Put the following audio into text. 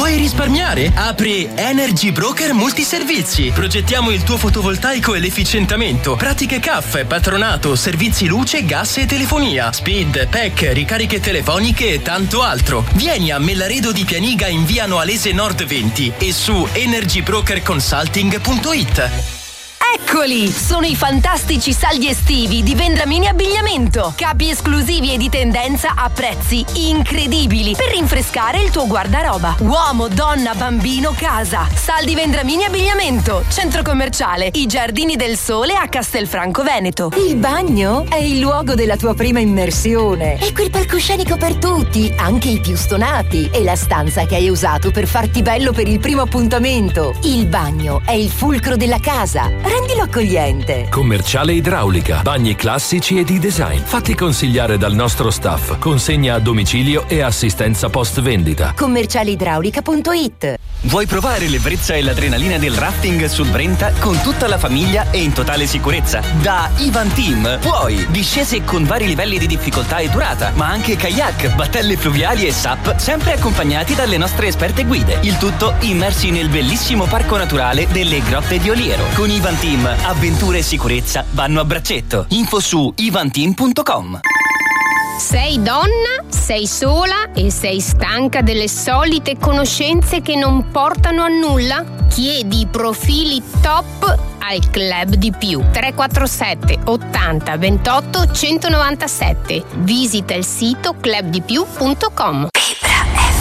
Vuoi risparmiare? Apri Energy Broker Multiservizi. Progettiamo il tuo fotovoltaico e l'efficientamento. Pratiche CAF, patronato, servizi luce, gas e telefonia, speed, PEC, ricariche telefoniche e tanto altro. Vieni a Mellaredo di Pianiga in via Noalese Nord 20 e su energybrokerconsulting.it. Eccoli! Sono i fantastici saldi estivi di Vendramini Abbigliamento. Capi esclusivi e di tendenza a prezzi incredibili per rinfrescare il tuo guardaroba. Uomo, donna, bambino, casa. Saldi Vendramini Abbigliamento. Centro commerciale I Giardini del Sole a Castelfranco Veneto. Il bagno è il luogo della tua prima immersione. È quel palcoscenico per tutti, anche i più stonati. E la stanza che hai usato per farti bello per il primo appuntamento. Il bagno è il fulcro della casa. Rendilo accogliente. Commerciale Idraulica, bagni classici e di design. Fatti consigliare dal nostro staff. Consegna a domicilio e assistenza post vendita. Commercialeidraulica.it. Vuoi provare l'ebbrezza e l'adrenalina del rafting sul Brenta con tutta la famiglia e in totale sicurezza? Da Ivan Team puoi discese con vari livelli di difficoltà e durata, ma anche kayak, battelle fluviali e SUP, sempre accompagnati dalle nostre esperte guide. Il tutto immersi nel bellissimo parco naturale delle Grotte di Oliero. Con Ivan Team, avventure e sicurezza vanno a braccetto. Info su ivanteam.com. Sei donna, sei sola e sei stanca delle solite conoscenze che non portano a nulla? Chiedi i profili top al Club di Più. 347 80 28 197. Visita il sito clubdipiù.com. Vibra.